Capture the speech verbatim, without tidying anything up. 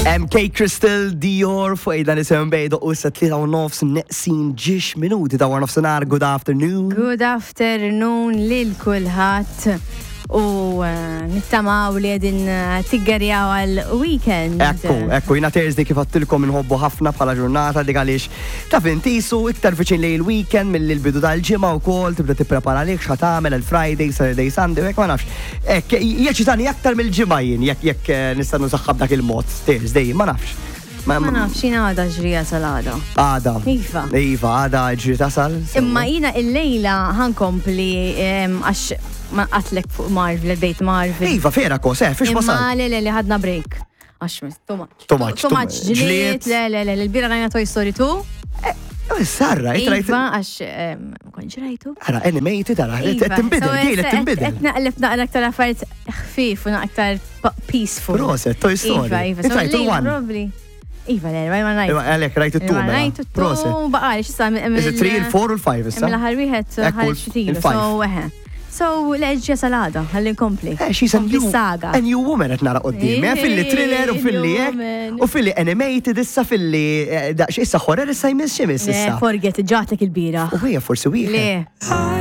M K Crystal Dior fuq ejda nisem bejda u sa tlieta u nofs neqsin ġiex minuti ta' war nofsinhar. Good afternoon. Good afternoon lil kulħadd. U nittamaw li għedin tiggerjaw għal-weekend. Ekku, ekku, jina Thursday kif għattilkom inħobbu ħafna bħala ġurnata dik għaliex ta' fintisu iktar fiċin li l-weekend mill-bidu tal-ġimgħa wkoll tibda tipprepara lek x'ħatamel il-Friday, Saturday, Sunday, hekk ma nafx. Hekk jeċitani aktar mill-ġimgħa jien jekk jekk nista' nusaħħab dak il-mod Thursday, ma nafx. Ma nafx jina għada ġrija sal-għada. Għada. Iva. Iva, għada ġrija tasal. Imma jina il-lejla ħankompli għax ma qatlek fuq Marvel, il-bejt Marvel. Iva, fera kos, eh, fiex wasal. Imma le le li ħadna break. Għax, too much. Too much. Too much ġliet, le le le, l-bira rajna Toy Story two. Sarra, jtrajt. Iva, għax, kon ġrajtu? Ara, animated, ara, timbidel, għilet timbidel. Etna għalif naqra aktar affarijiet xfif u aktar peaceful. Proset, Toy Story. Iva, Iva, Jtrajt il-one. Iva, le, ma najt. Iva, għalek, rajt il-two. Rajt il-two, baqali, xissa. Is it three, il-four, il five, issa? Mela ħarwiħet ħarġitilu, so, eħe. So, leġġa salada, għalli nkompli. Eh, she's a new, a new woman għet nara qoddim. Fil-li thriller u fil-li ek, u fil-li animated issa fil-li, daqx issa horror issa jmiss ximis issa. Forget, ġatek il-bira. U għija forsi wieħed. Le.